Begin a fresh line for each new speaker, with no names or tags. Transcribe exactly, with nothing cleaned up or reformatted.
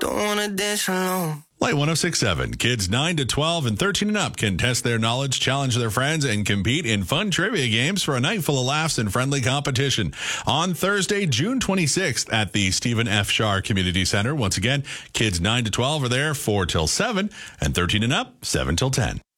don't wanna dance alone.
Light one oh six point seven. Kids nine to twelve and thirteen and up can test their knowledge, challenge their friends, and compete in fun trivia games for a night full of laughs and friendly competition. On Thursday, June twenty-sixth at the Stephen F. Shar Community Center. Once again, kids nine to twelve are there four till seven, and thirteen and up, seven till ten.